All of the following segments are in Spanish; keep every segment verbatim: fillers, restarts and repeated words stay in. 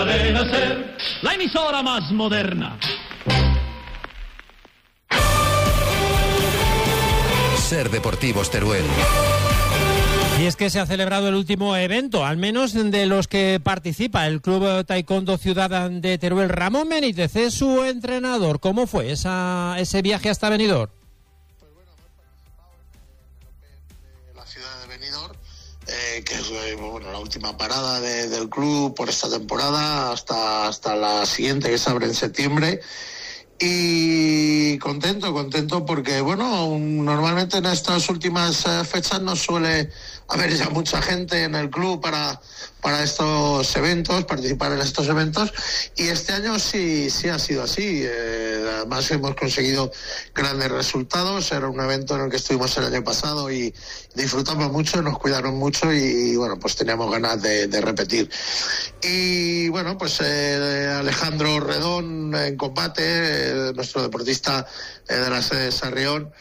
Cadena Ser, la emisora más moderna. Ser Deportivos Teruel. Y es que se ha celebrado el último evento, al menos de los que participa el Club Taekwondo Ciudad de Teruel. Ramón Benítez es su entrenador. ¿Cómo fue esa, ese viaje hasta Benidorm? Pues bueno, hemos participado en la ciudad de Benidorm, eh, que es eh, bueno, la última parada de, del club por esta temporada, hasta, hasta la siguiente, que se abre en septiembre. Y contento, contento porque, bueno, normalmente en estas últimas eh, fechas no suele haber ya mucha gente en el club para, para estos eventos, participar en estos eventos, y este año sí, sí ha sido así. Eh, además hemos conseguido grandes resultados. Era un evento en el que estuvimos el año pasado y disfrutamos mucho, nos cuidaron mucho y, y bueno, pues teníamos ganas de, de repetir. Y bueno, pues eh, Alejandro Redón en combate, eh, nuestro deportista eh, de la sede de Sarrión,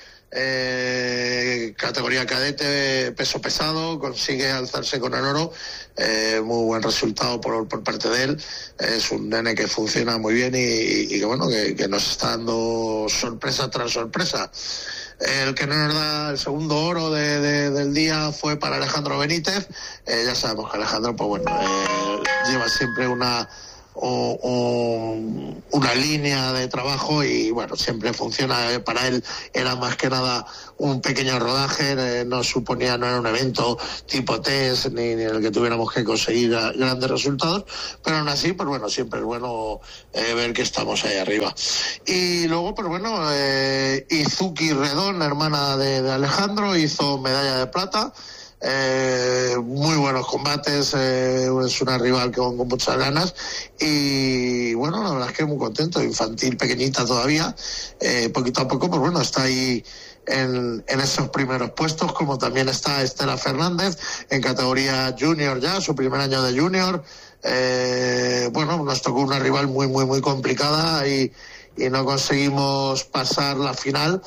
Eh, categoría cadete, peso pesado, consigue alzarse con el oro. Eh, muy buen resultado por, por parte de él. Es un nene que funciona muy bien y, y que bueno, que, que nos está dando sorpresa tras sorpresa. El que no nos da el segundo oro de, de, del día fue para Alejandro Benítez. Eh, ya sabemos que Alejandro, pues bueno, eh, lleva siempre una O, o una línea de trabajo y bueno, siempre funciona. Para él era más que nada un pequeño rodaje, eh, no suponía, no era un evento tipo test ni, ni en el que tuviéramos que conseguir grandes resultados, pero aún así, pues bueno, siempre es bueno eh, ver que estamos ahí arriba. Y luego, pues bueno, eh, Izuki Redón, hermana de, de Alejandro, hizo medalla de plata. Eh, muy buenos combates, eh, es una rival con, con muchas ganas y bueno, la verdad es que muy contento. Infantil, pequeñita todavía, eh, poquito a poco, pues bueno, está ahí en, en esos primeros puestos, como también está Estela Fernández en categoría junior ya, su primer año de junior. Eh, bueno, nos tocó una rival muy muy muy complicada y, y no conseguimos pasar la final.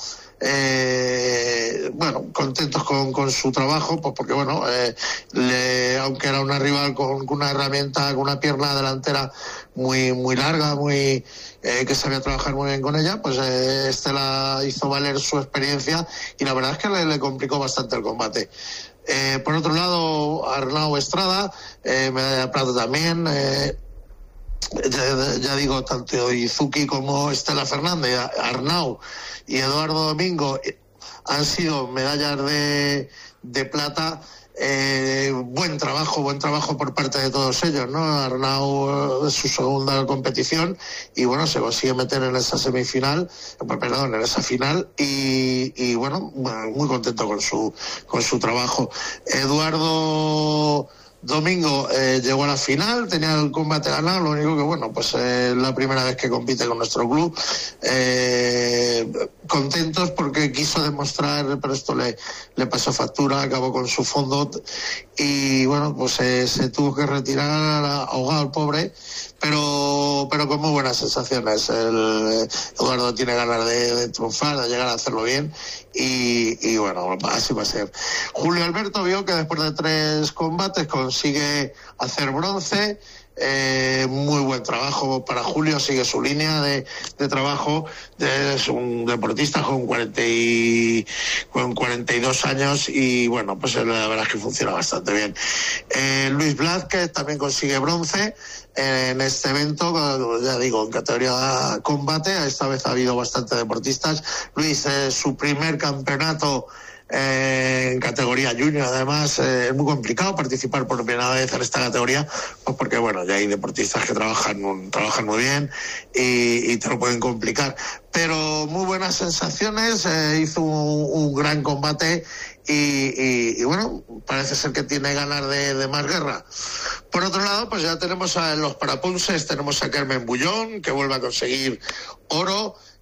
Eh, bueno, contentos con, con su trabajo, pues porque bueno, eh, le, aunque era una rival con, con una herramienta, con una pierna delantera muy muy larga, muy eh, que sabía trabajar muy bien con ella, pues eh, Estela hizo valer su experiencia y la verdad es que le, le complicó bastante el combate. Eh, por otro lado, Arnau Estrada, eh, medalla de plata también. Eh, Ya, ya digo, tanto Izuki como Estela Fernández, Arnau y Eduardo Domingo han sido medallas de, de plata. Eh, buen trabajo, buen trabajo por parte de todos ellos, ¿no? Arnau es su segunda competición y bueno, se consigue meter en esa semifinal, perdón, en esa final y, y bueno, muy contento con su, con su trabajo. Eduardo Domingo eh, llegó a la final, tenía el combate ganado, lo único que bueno, pues es eh, la primera vez que compite con nuestro club. Eh, contentos porque quiso demostrar, pero esto le, le pasó factura, acabó con su fondo y bueno, pues eh, se tuvo que retirar ahogado el pobre, pero pero con muy buenas sensaciones. El, Eduardo tiene ganas de, de triunfar, de llegar a hacerlo bien y, y bueno, así va a ser. Julio Alberto vio que después de tres combates consigue hacer bronce. Eh, muy buen trabajo para Julio, sigue su línea de, de trabajo. Es un deportista con cuarenta y, con cuarenta y dos años y bueno, pues la verdad es que funciona bastante bien. Eh, Luis Blázquez también consigue bronce en este evento, ya digo, en categoría combate. Esta vez ha habido bastantes deportistas. Luis, eh, su primer campeonato Eh, en categoría junior, además eh, es muy complicado participar por primera vez en esta categoría, pues porque bueno, ya hay deportistas que trabajan trabajan muy bien y, y te lo pueden complicar, pero muy buenas sensaciones. Eh, hizo un, un gran combate y, y, y bueno, parece ser que tiene ganas de, de más guerra. Por otro lado, pues ya tenemos a los parapunses, tenemos a Carmen Bullón, que vuelve a conseguir oro.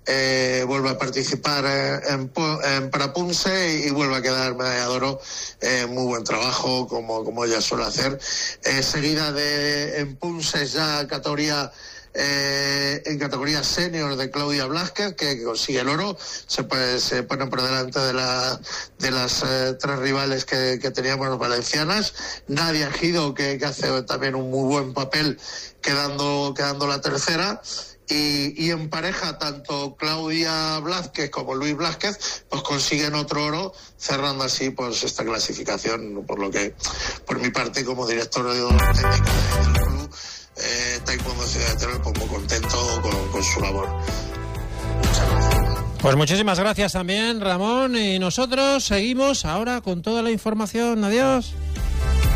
eh, vuelve a participar en, en Parapunse y vuelve a quedar medalla de oro. Eh, muy buen trabajo, como, como ella suele hacer. Eh, seguida de en Punse ya categoría Eh, en categoría senior de Claudia Blázquez, que, que consigue el oro. Se, pues, se ponen por delante de, la, de las eh, tres rivales que, que teníamos valencianas. Nadia Gido, que, que hace también un muy buen papel, quedando, quedando la tercera. Y, y en pareja, tanto Claudia Blázquez como Luis Blázquez pues consiguen otro oro, cerrando así pues esta clasificación, por lo que por mi parte, como director de técnico del club Eh, Taekwondo Ciudad de Teruel, pues muy contento con, con su labor. Muchas gracias. Pues muchísimas gracias también, Ramón, y nosotros seguimos ahora con toda la información. Adiós.